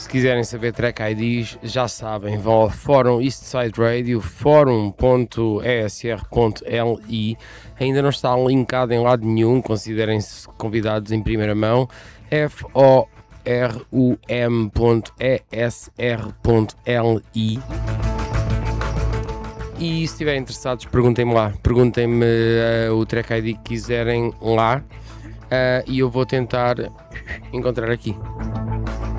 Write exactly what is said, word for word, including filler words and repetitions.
Se quiserem saber track I Ds, já sabem, vão ao Fórum Eastside Radio, fórum ponto e s r ponto l i. Ainda não está linkado em lado nenhum, considerem-se convidados em primeira mão. f o r u m ponto e s r ponto l i. E se estiverem interessados, perguntem-me lá, perguntem-me uh, o track I D que quiserem lá, uh, e eu vou tentar encontrar aqui.